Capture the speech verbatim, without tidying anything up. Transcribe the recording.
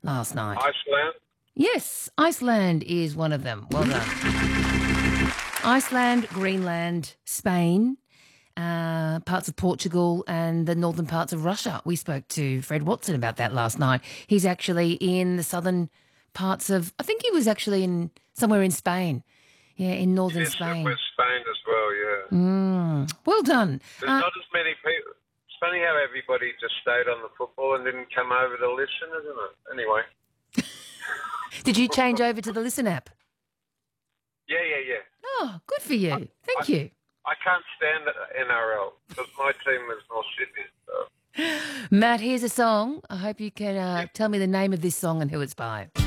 last night? Iceland? Yes, Iceland is one of them. Well done. Iceland, Greenland, Spain, uh, parts of Portugal and the northern parts of Russia. We spoke to Fred Watson about that last night. He's actually in the southern parts of, I think he was actually in somewhere in Spain. Yeah, in northern Yes, Spain. West Spain as well, yeah. Mm, well done. There's Uh, not as many people. It's funny how everybody just stayed on the football and didn't come over to listen, isn't it? Anyway. Did you change over to the Listen app? Yeah, yeah, yeah. Oh, good for you. Thank I, you. I can't stand the N R L because my team is North Sydney. So. Matt, here's a song. I hope you can uh, tell me the name of this song and who it's by.